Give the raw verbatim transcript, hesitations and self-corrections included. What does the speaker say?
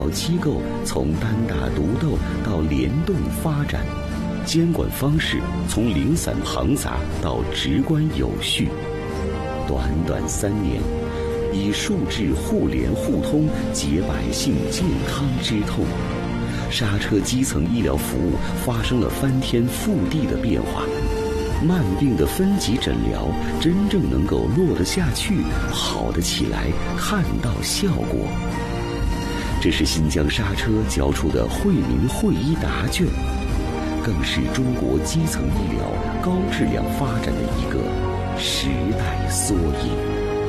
机构从单打独斗到联动发展，监管方式从零散庞杂到直观有序。短短三年，以数字互联互通解百姓健康之痛，刹车基层医疗服务发生了翻天覆地的变化，慢病的分级诊疗真正能够落得下去、好得起来、看到效果。这是新疆刹车交出的惠民惠医答卷，更是中国基层医疗高质量发展的一个时代缩影。